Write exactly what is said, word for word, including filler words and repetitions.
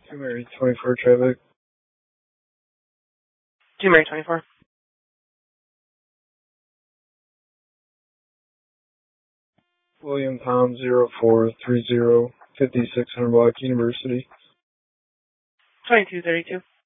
two Mary twenty-four traffic. two Mary twenty-four. William Tom zero four three zero fifty-six hundred Block University. twenty-two thirty-two.